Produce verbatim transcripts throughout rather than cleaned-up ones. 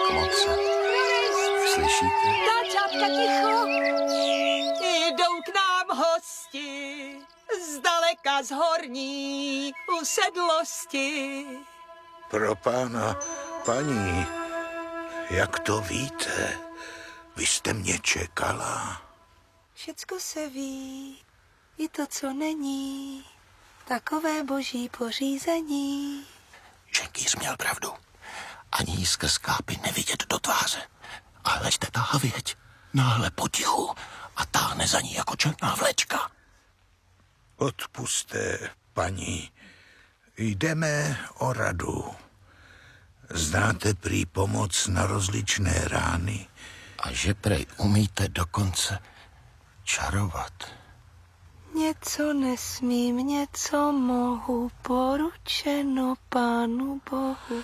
kmotře. Slyšíte? Ta čapka ticho. Jdou k nám hosti, zdaleka z horní usedlosti. Pro pána, paní, jak to víte? Vy jste mě čekala. Všecko se ví, i to, co není, takové boží pořízení. Šenkýř měl pravdu. Ani jí skrz kápy nevidět do tváře. A hleďte, ta havěť náhle potichu a táhne za ní jako černá vlečka. Odpuste, paní. Jdeme o radu. Znáte prý pomoc na rozličné rány. A že prej umíte dokonce čarovat. Něco nesmím, něco mohu, poručeno Pánu Bohu.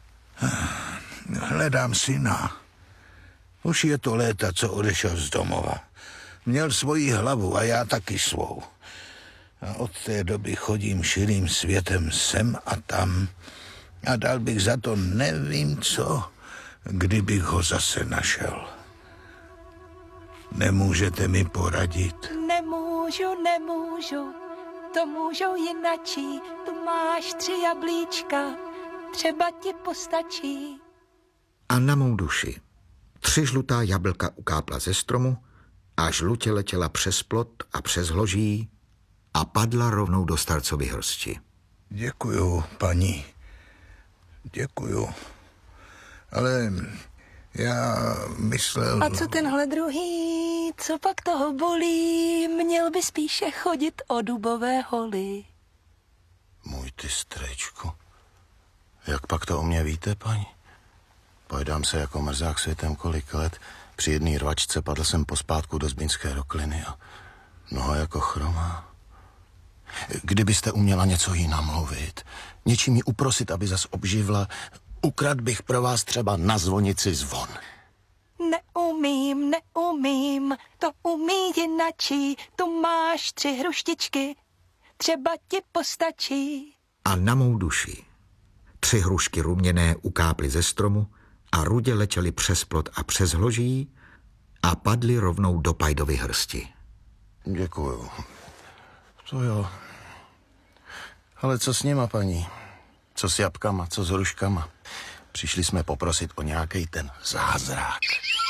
Hledám syna. Už je to léta, co odešel z domova. Měl svoji hlavu a já taky svou. A od té doby chodím širým světem sem a tam. A dal bych za to nevím co, kdybych ho zase našel. Nemůžete mi poradit? Nemůžu, nemůžu, to můžou jinačí. Tu máš tři jablíčka, třeba ti postačí. A na mou duši tři žlutá jablka ukápla ze stromu a žlutě letěla přes plot a přes hloží a padla rovnou do starcovy hrsti. Děkuju, paní. Děkuju. Ale já myslel... A co tenhle druhý, co pak toho bolí, měl by spíše chodit o dubové holy. Můj ty strejčku. Jak pak to o mě víte, paní? Pojedám se jako mrzák světem kolik let. Při jedné rvačce padl jsem pospátku do zbínské rokliny a noha jako chromá. Kdybyste uměla něco jí namluvit, něčím jí uprosit, aby zas obživla, ukrad bych pro vás třeba na zvonici zvon. Neumím, neumím, to umí jinačí, tu máš tři hruštičky, třeba ti postačí. A na mou duši tři hrušky ruměné ukáply ze stromu a rudě letěly přes plot a přes hloží a padly rovnou do pajdovy hrsti. Děkuju. To jo. Ale co s nima, paní? Co s jabkama, co s hruškama? Přišli jsme poprosit o nějaký ten zázrak.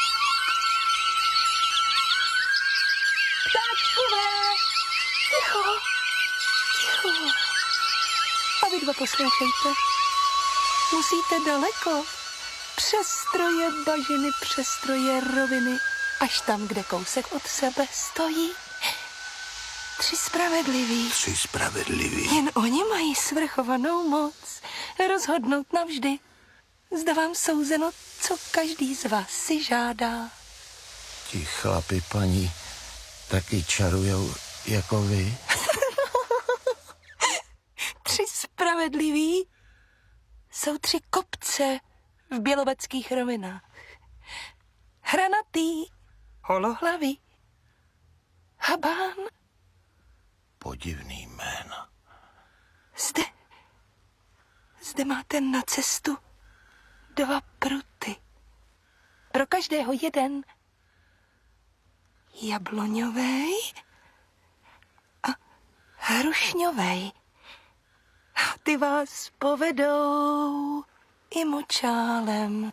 Ptáčkové, ticho, ticho. A vy dva poslouchejte. Musíte daleko. Přes stroje bažiny, přes stroje roviny, až tam, kde kousek od sebe stojí. Tři spravedliví. Tři spravedliví. Jen oni mají svrchovanou moc rozhodnout navždy. Zda vám souzeno, co každý z vás si žádá. Ti chlapi, paní, taky čarujou jako vy? Tři spravedliví jsou tři kopce v běloveckých rovinách. Hranatý, holohlavý, habán. Podivný jména. Zde, zde máte na cestu dva pruty. Pro každého jeden. Jabloňovej a hrušňovej. A ty vás povedou i močálem.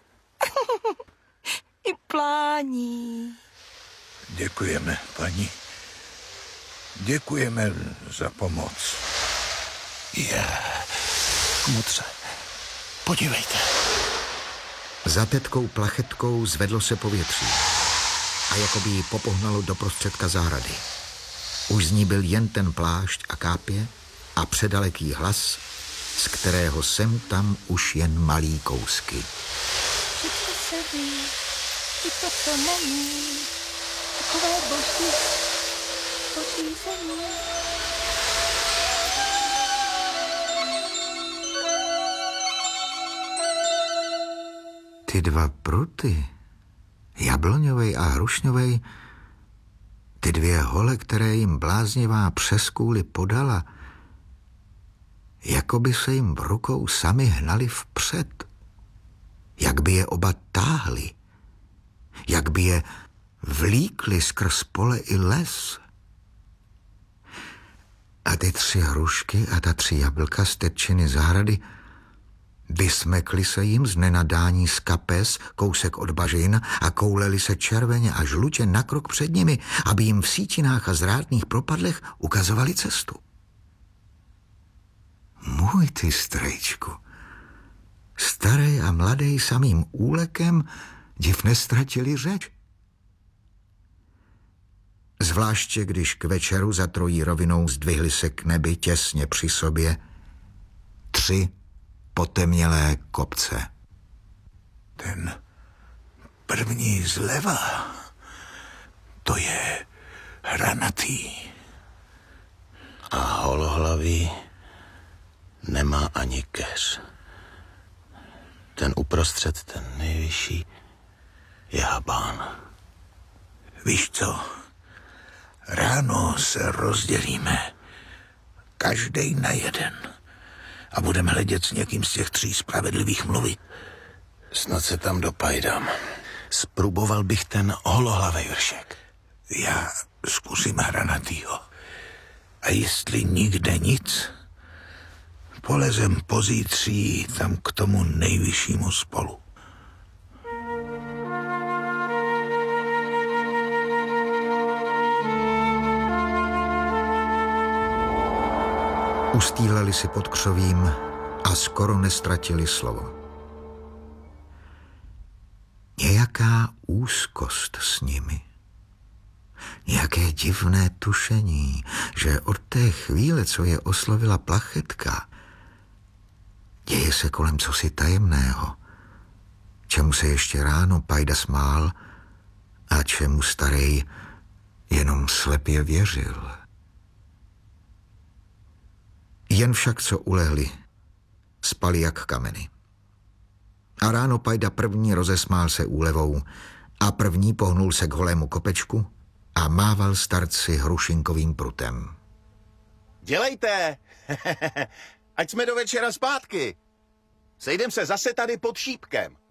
I plání. Děkujeme, paní. Děkujeme za pomoc. Je, kmotře, podívejte. Za tetkou plachetkou zvedlo se povětří a jakoby ji popohnalo do prostředka zahrady. Už z ní byl jen ten plášť a kápě a předaleký hlas, z kterého sem tam už jen malý kousky. Všechno se ví, i to, co není, takové boží pořízení. Ty dva pruty, jabloňovej a hrušňovej, ty dvě hole, které jim bláznivá přes kůli podala, jako by se jim v rukou sami hnali vpřed. jak by je oba táhli, jak by je vlíkli skrz pole i les. A ty tři hrušky a ta tři jablka z tetčiny zahrady vysmekli se jim z nenadání z kapes kousek od bažin a kouleli se červeně a žlutě na krok před nimi, aby jim v sítinách a zrádných propadlech ukazovali cestu. Můj ty strejčku, starý a mladý samým úlekem div nestratili řeč. Zvláště když k večeru za trojí rovinou zdvihly se k nebi těsně při sobě tři potemnělé kopce. Ten první zleva, to je hranatý. A holohlavý nemá ani keř. Ten uprostřed, ten nejvyšší, je habán. Víš co? Ráno se rozdělíme. Každej na jeden. A budeme hledět s někým z těch tří spravedlivých mluvit. Snad se tam dopajdám. Spruboval bych ten holohlavej vršek. Já zkusím hranatýho. A jestli nikde nic, polezem pozítří tam k tomu nejvyššímu spolu. Ustýleli si pod křovím a skoro nestratili slovo. Nějaká úzkost s nimi. Nějaké divné tušení, že od té chvíle, co je oslovila plachetka, děje se kolem cosi tajemného, čemu se ještě ráno Pajda smál a čemu starej jenom slepě věřil. Jen však, co ulehli, spali jak kameny. A ráno Pajda první rozesmál se úlevou a první pohnul se k holému kopečku a mával starci hrušinkovým prutem. Dělejte! Ať jsme do večera zpátky. Sejdem se zase tady pod šípkem.